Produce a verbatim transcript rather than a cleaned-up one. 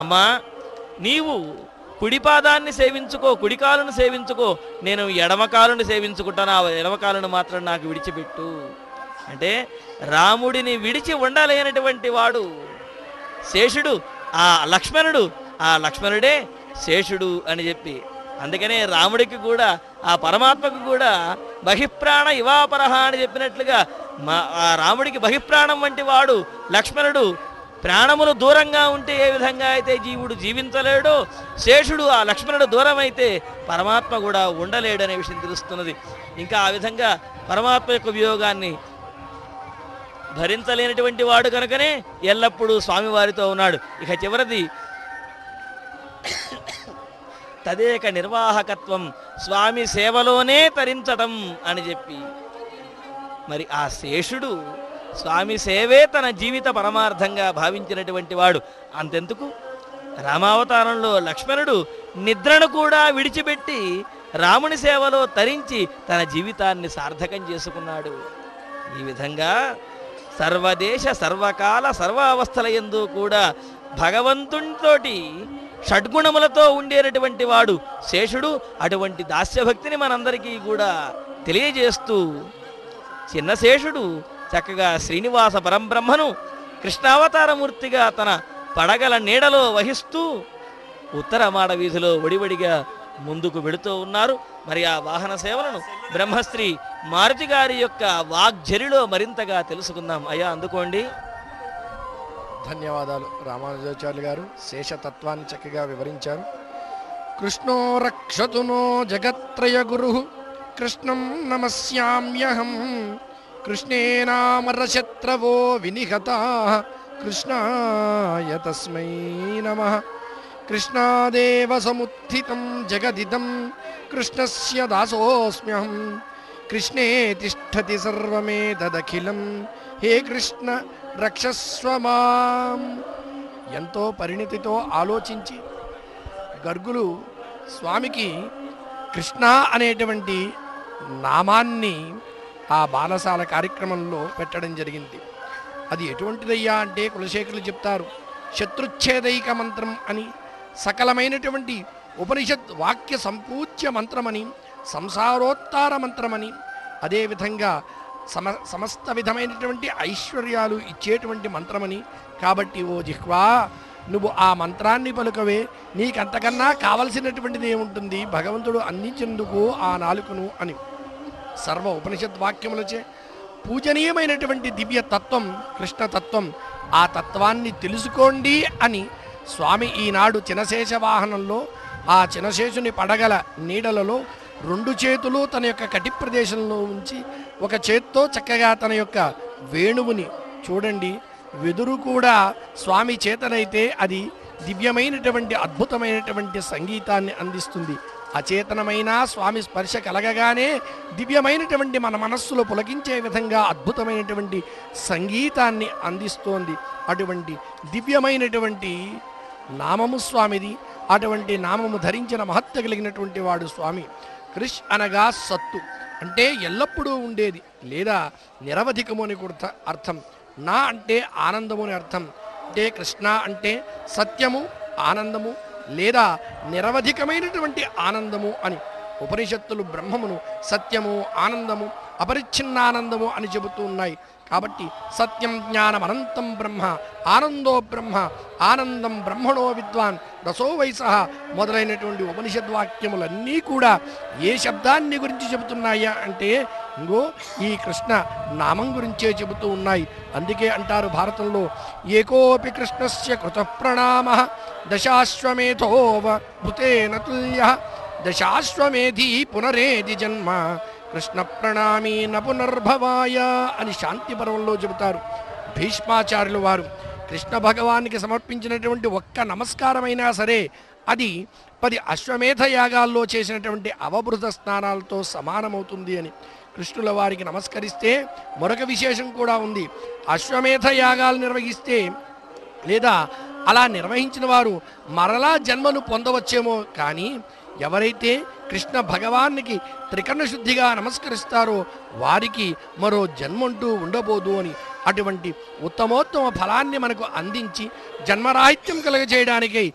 అమ్మా నీవు కుడిపాదాన్ని సేవించుకో, కుడికాలును సేవించుకో, నేను ఎడమకాలును సేవించుకుంటాను, ఆ ఎడమకాలును మాత్రం నాకు విడిచిపెట్టు అంటే రాముడిని విడిచి ఉండలేనటువంటి వాడు శేషుడు, ఆ లక్ష్మణుడు, ఆ లక్ష్మణుడే శేషుడు అని చెప్పి, అందుకనే రాముడికి కూడా ఆ పరమాత్మకు కూడా బహిప్రాణ ఇవాపరహ అని చెప్పినట్లుగా మా ఆ రాముడికి బహిప్రాణం వంటి వాడు లక్ష్మణుడు. ప్రాణములు దూరంగా ఉంటే ఏ విధంగా అయితే జీవుడు జీవించలేడో, శేషుడు ఆ లక్ష్మణుడు దూరం అయితే పరమాత్మ కూడా ఉండలేడు అనే విషయం తెలుస్తున్నది. ఇంకా ఆ విధంగా పరమాత్మ యొక్క వియోగాన్ని భరించలేనటువంటి వాడు కనుకనే ఎల్లప్పుడూ స్వామివారితో ఉన్నాడు. ఇక చివరిది తదేక నిర్వాహకత్వం, స్వామి సేవలోనే తరించటం అని చెప్పి, మరి ఆ శేషుడు స్వామి సేవే తన జీవిత పరమార్థంగా భావించినటువంటి వాడు. అంతెందుకు రామావతారంలో లక్ష్మణుడు నిద్రను కూడా విడిచిపెట్టి రాముని సేవలో తరించి తన జీవితాన్ని సార్థకం చేసుకున్నాడు. ఈ విధంగా సర్వదేశ సర్వకాల సర్వావస్థల యందు కూడా భగవంతునితోటి షడ్గుణములతో ఉండేటటువంటి వాడు శేషుడు. అటువంటి దాస్యభక్తిని మనందరికీ కూడా తెలియజేస్తూ చిన్న శేషుడు చక్కగా శ్రీనివాస పరంబ్రహ్మను కృష్ణావతారమూర్తిగా తన పడగల నీడలో వహిస్తూ ఉత్తర మాడ వీధిలో వడివడిగా ముందుకు వెళుతూ ఉన్నారు. మరి ఆ వాహన సేవలను బ్రహ్మశ్రీ మారుతి గారి యొక్క వాగ్జరిలో మరింతగా తెలుసుకుందాం. అయ్యా అందుకోండి. ధన్యవాదాలు రామానుజాచార్యులు గారు, శేషతత్వాన్ని చక్కగా వివరించారు. కృష్ణో రక్షతునో జగత్రయ గురు కృష్ణం నమస్యామ్యహం కృష్ణేనామరశత్రవో వినిహతా కృష్ణాయ తస్మై నమః. కృష్ణాదేవ సముత్థితం జగదిదం కృష్ణస్య దాసోస్మ్యహం కృష్ణే తిష్టతి సర్వమేతదఖిలం హే కృష్ణ రక్షస్వ మాం. ఎంతో పరిణితితో ఆలోచించి గర్గులు స్వామికి కృష్ణ అనేటువంటి నామాన్ని ఆ బాలసాల కార్యక్రమంలో పెట్టడం జరిగింది. అది ఎటువంటిదయ్యా అంటే కులశేఖరులు చెప్తారు, శత్రుచ్ఛేదైక మంత్రం అని, సకలమైనటువంటి ఉపనిషత్ వాక్య సంపూజ్య మంత్రమని, సంసారోత్తార మంత్రమని, అదేవిధంగా సమ సమస్త విధమైనటువంటి ఐశ్వర్యాలు ఇచ్చేటువంటి మంత్రమని. కాబట్టి ఓ జిహ్వా, నువ్వు ఆ మంత్రాన్ని పలుకవే, నీకంతకన్నా కావలసినటువంటిది ఏముంటుంది భగవంతుడు అందించేందుకు ఆ నాలుకను అని. సర్వ ఉపనిషత్ వాక్యములచే పూజనీయమైనటువంటి దివ్య తత్వం కృష్ణతత్వం. ఆ తత్వాన్ని తెలుసుకోండి అని స్వామి ఈనాడు చినశేష వాహనంలో ఆ చినశేషుని పడగల నీడలలో రెండు చేతులు తన యొక్క కటి ప్రదేశంలో ఉంచి ఒక చేత్తో చక్కగా తన యొక్క వేణువుని చూడండి, వెదురు కూడా స్వామి చేతనైతే అది దివ్యమైనటువంటి అద్భుతమైనటువంటి సంగీతాన్ని అందిస్తుంది. అచేతనమైన స్వామి స్పర్శ కలగగానే దివ్యమైనటువంటి మన మనస్సులో పులకించే విధంగా అద్భుతమైనటువంటి సంగీతాన్ని అందిస్తోంది. అటువంటి దివ్యమైనటువంటి నామము స్వామిది. అటువంటి నామము ధరించిన మహత్య కలిగినటువంటి వాడు స్వామి. కృష్ అనగా సత్తు అంటే ఎల్లప్పుడూ ఉండేది లేదా నిరవధికము అని కూడా అర్థం. నా అంటే ఆనందము అని అర్థం. అంటే కృష్ణ అంటే సత్యము, ఆనందము లేదా నిరవధికమైనటువంటి ఆనందము అని. ఉపనిషత్తులు బ్రహ్మమును సత్యము, ఆనందము, అపరిచ్ఛిన్నానందము అని చెబుతూ ఉన్నాయి. కాబట్టి సత్యం జ్ఞానం అనంతం బ్రహ్మ, ఆనందో బ్రహ్మ, ఆనందం బ్రహ్మణో విద్వాన్, రసో వైసహ మొదలైనటువంటి ఉపనిషద్వాక్యములన్నీ కూడా ఏ శబ్దాన్ని గురించి చెబుతున్నాయా అంటే ఇంగో ఈ కృష్ణ నామం గురించే చెబుతూ ఉన్నాయి. అందుకే అంటారు భారతంలో, ఏకోపి కృష్ణస్య కృత ప్రణామ దశాశ్వమేధోవ భృతేన తుల్య దశాశ్వమేధి పునరేది జన్మ కృష్ణ ప్రణామీ న పునర్భవాయ అని శాంతి పర్వంలో చెబుతారు భీష్మాచార్యులు వారు. కృష్ణ భగవానికి సమర్పించినటువంటి ఒక్క నమస్కారమైనా సరే అది పది అశ్వమేధ యాగాల్లో చేసినటువంటి అవబృత స్నానాలతో సమానమవుతుంది అని. కృష్ణుల వారికి నమస్కరిస్తే మరొక విశేషం కూడా ఉంది. అశ్వమేధ యాగాలు నిర్వహిస్తే లేదా అలా నిర్వహించిన వారు మరలా జన్మను పొందవచ్చేమో, కానీ ఎవరైతే కృష్ణ భగవానికి త్రికరణ శుద్ధిగా నమస్కరిస్తారో వారికి మరో జన్మంటూ ఉండబోదు అని. అటువంటి ఉత్తమోత్తమ ఫలాన్ని మనకు అందించి జన్మరాహిత్యం కలగజేయడానికై